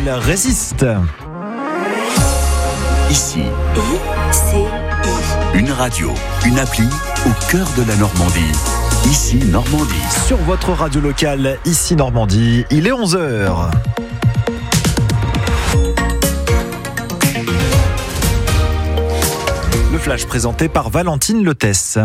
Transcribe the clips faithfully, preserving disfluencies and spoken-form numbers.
s'appelle Résiste. Ici, I C I. une radio, une appli au cœur de la Normandie. Ici Normandie. Sur votre radio locale, ici Normandie, il est onze heures. Le flash présenté par Valentine Letesse.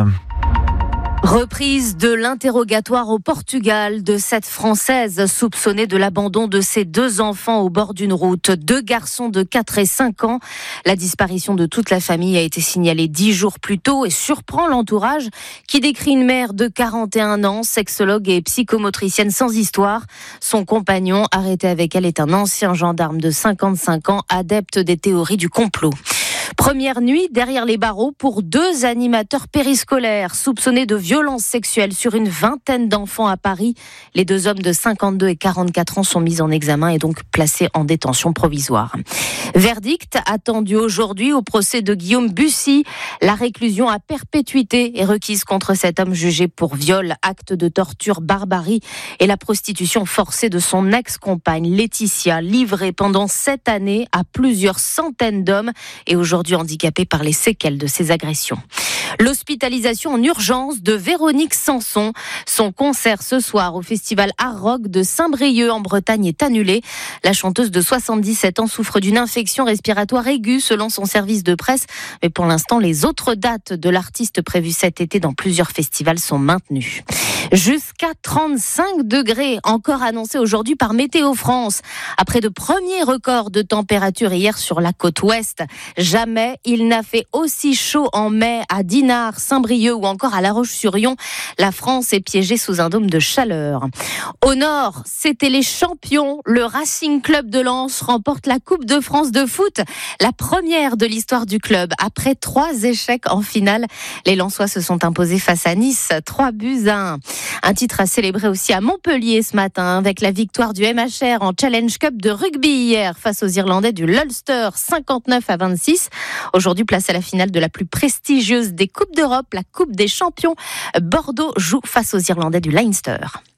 Reprise de l'interrogatoire au Portugal de cette Française soupçonnée de l'abandon de ses deux enfants au bord d'une route. Deux garçons de quatre et cinq ans. La disparition de toute la famille a été signalée dix jours plus tôt et surprend l'entourage qui décrit une mère de quarante et un ans, sexologue et psychomotricienne sans histoire. Son compagnon, arrêté avec elle, est un ancien gendarme de cinquante-cinq ans, adepte des théories du complot. Première nuit derrière les barreaux pour deux animateurs périscolaires soupçonnés de violences sexuelles sur une vingtaine d'enfants à Paris. Les deux hommes de cinquante-deux et quarante-quatre ans sont mis en examen et donc placés en détention provisoire. Verdict attendu aujourd'hui au procès de Guillaume Bussy. La réclusion à perpétuité est requise contre cet homme jugé pour viol, acte de torture, barbarie et la prostitution forcée de son ex-compagne Laetitia, livrée pendant sept années à plusieurs centaines d'hommes et aujourd'hui handicapé par les séquelles de ces agressions. L'hospitalisation en urgence de Véronique Sanson. Son concert ce soir au festival Art Rock de Saint-Brieuc en Bretagne est annulé. La chanteuse de soixante-dix-sept ans souffre d'une infection respiratoire aiguë selon son service de presse. Mais pour l'instant, les autres dates de l'artiste prévues cet été dans plusieurs festivals sont maintenues. Jusqu'à trente-cinq degrés, encore annoncé aujourd'hui par Météo France. Après de premiers records de température hier sur la côte ouest, jamais il n'a fait aussi chaud en mai à Dinard, Saint-Brieuc ou encore à La Roche-sur-Yon. La France est piégée sous un dôme de chaleur. Au nord, c'était les champions. Le Racing Club de Lens remporte la Coupe de France de foot, la première de l'histoire du club. Après trois échecs en finale, les Lensois se sont imposés face à Nice, trois buts à un. Un titre à célébrer aussi à Montpellier ce matin avec la victoire du M H R en Challenge Cup de rugby hier face aux Irlandais du l'Ulster, cinquante-neuf à vingt-six. Aujourd'hui, place à la finale de la plus prestigieuse des Coupes d'Europe, la Coupe des Champions. Bordeaux joue face aux Irlandais du Leinster.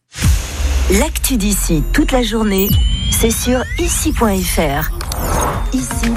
L'actu d'ici toute la journée, c'est sur ici point f r. Ici.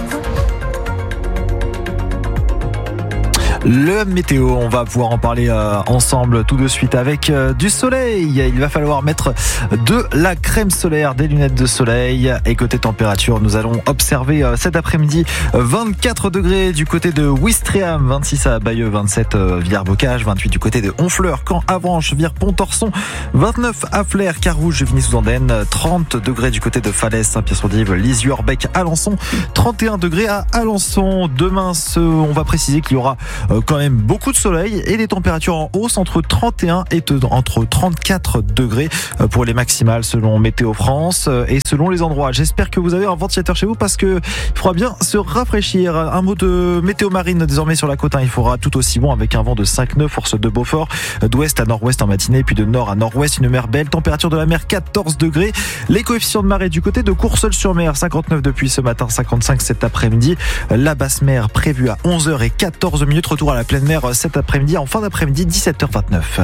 Le météo, on va pouvoir en parler euh, ensemble tout de suite avec euh, du soleil. Il va falloir mettre de la crème solaire, des lunettes de soleil. Et côté température, nous allons observer euh, cet après-midi vingt-quatre degrés du côté de Ouistreham, vingt-six à Bayeux, vingt-sept euh, Villers-Bocage, vingt-huit du côté de Honfleur, Caen, Avranches, Vire, Pontorson, vingt-neuf à Flers, Carouge, Vigny-sous-Andenne, trente degrés du côté de Falaise, Saint-Pierre-sur-Dive, Lisieux, Orbec, Alençon, trente et un degrés à Alençon. Demain, ce, on va préciser qu'il y aura Euh, quand même beaucoup de soleil et des températures en hausse entre trente et un et entre trente-quatre degrés pour les maximales selon Météo France et selon les endroits. J'espère que vous avez un ventilateur chez vous parce que il faudra bien se rafraîchir. Un mot de météo marine désormais sur la côte. Il faudra tout aussi bon avec un vent de cinq neuf, force de Beaufort, d'ouest à nord-ouest en matinée, puis de nord à nord-ouest. Une mer belle, température de la mer quatorze degrés. Les coefficients de marée du côté de Courseulles-sur-Mer, cinquante-neuf depuis ce matin, cinquante-cinq cet après-midi. La basse mer prévue à onze heures quatorze minutes. Retour à la pleine mer cet après-midi, en fin d'après-midi, dix-sept heures vingt-neuf.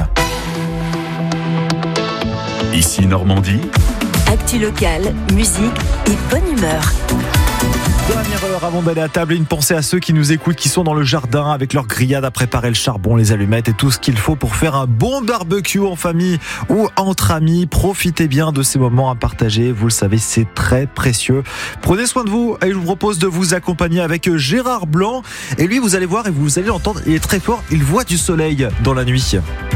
Ici Normandie. Actu locale, musique et bonne humeur. Dernière heure avant d'aller à table, une pensée à ceux qui nous écoutent, qui sont dans le jardin avec leur grillade à préparer le charbon, les allumettes et tout ce qu'il faut pour faire un bon barbecue en famille ou entre amis. Profitez bien de ces moments à partager. Vous le savez, c'est très précieux. Prenez soin de vous et je vous propose de vous accompagner avec Gérard Blanc. Et lui, vous allez voir et vous allez l'entendre, il est très fort. Il voit du soleil dans la nuit.